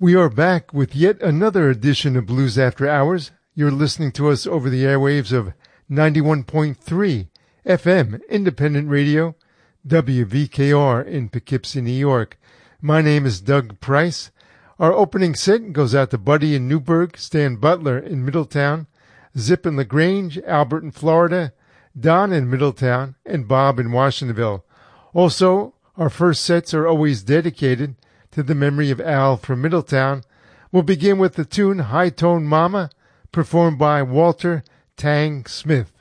We are back with yet another edition of Blues After Hours. You're listening to us over the airwaves of 91.3 FM Independent Radio, WVKR in Poughkeepsie, New York. My name is Doug Price. Our opening set goes out to Buddy in Newburgh, Stan Butler in Middletown, Zip in LaGrange, Albert in Florida, Don in Middletown, and Bob in Washingtonville. Also, our first sets are always dedicated to the memory of Al from Middletown. We'll begin with the tune High Tone Mama, performed by Walter Tang Smith.